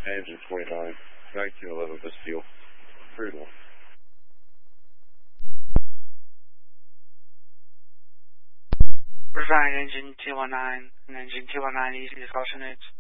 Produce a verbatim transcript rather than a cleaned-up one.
Engine twenty-nine, nineteen eleven Bastille. Freedom. Resign engine T one nine and engine T one nine easy to caution it.